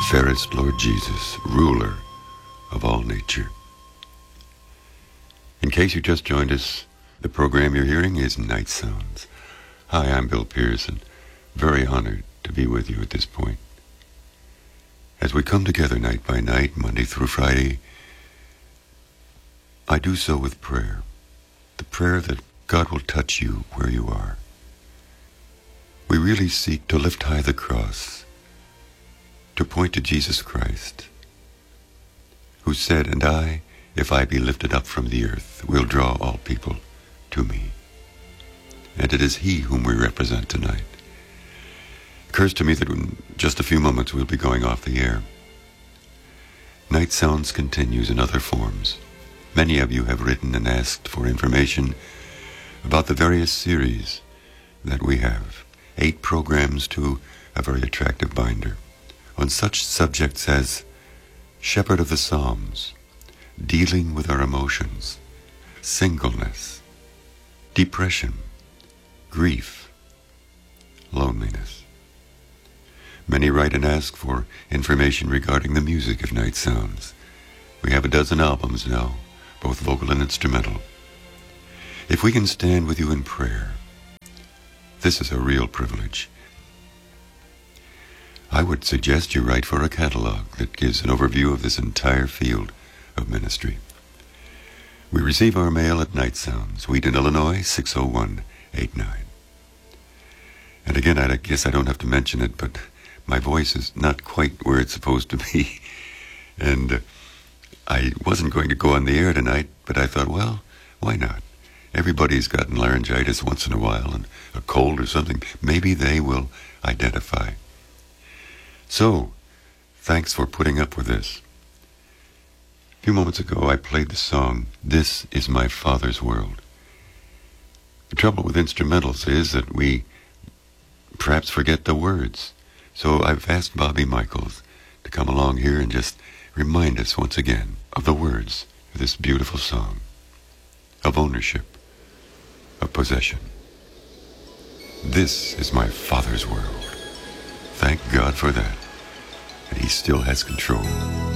fairest Lord Jesus, ruler of all nature. In case you just joined us, the program you're hearing is Night Sounds. Hi, I'm Bill Pearson. Very honored to be with you at this point. As we come together night by night, Monday through Friday, I do so with prayer. The prayer that God will touch you where you are. We really seek to lift high the cross, to point to Jesus Christ, who said, "And I, if I be lifted up from the earth, will draw all people to me." And it is He whom we represent tonight. It occurs to me that in just a few moments we'll be going off the air. Night Sounds continues in other forms. Many of you have written and asked for information about the various series that we have. 8 programs to a very attractive binder on such subjects as Shepherd of the Psalms, dealing with our emotions, singleness, depression, grief, loneliness. Many write and ask for information regarding the music of Night Sounds. We have a dozen albums now, both vocal and instrumental. If we can stand with you in prayer, this is a real privilege. I would suggest you write for a catalog that gives an overview of this entire field of ministry. We receive our mail at Night Sounds, Wheaton, Illinois, 60189. And again, I guess I don't have to mention it, but my voice is not quite where it's supposed to be. And I wasn't going to go on the air tonight, but I thought, well, why not? Everybody's gotten laryngitis once in a while, and a cold or something. Maybe they will identify. So, thanks for putting up with this. A few moments ago, I played the song, "This Is My Father's World." The trouble with instrumentals is that we perhaps forget the words. So I've asked Bobby Michaels to come along here and just remind us once again of the words of this beautiful song, of ownership, of possession. This is my Father's world. Thank God for that. And He still has control.